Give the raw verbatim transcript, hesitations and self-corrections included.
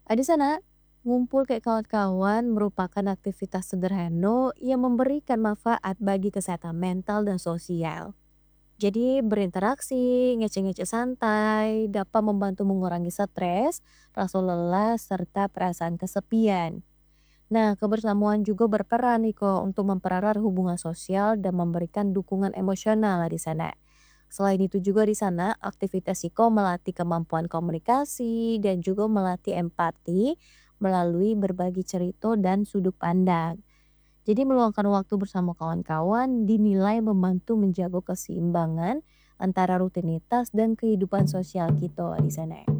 Ah, di sana, ngumpul kayak kawan-kawan merupakan aktivitas sederhana yang memberikan manfaat bagi kesehatan mental dan sosial. Jadi berinteraksi, ngece-ngece santai, dapat membantu mengurangi stres, rasa lelah, serta perasaan kesepian. Nah, kebersamaan juga berperan nih kok untuk mempererat hubungan sosial dan memberikan dukungan emosional di sana. Selain itu juga di sana, aktivitas psiko melatih kemampuan komunikasi dan juga melatih empati melalui berbagi cerita dan sudut pandang. Jadi meluangkan waktu bersama kawan-kawan dinilai membantu menjaga keseimbangan antara rutinitas dan kehidupan sosial kita di sana.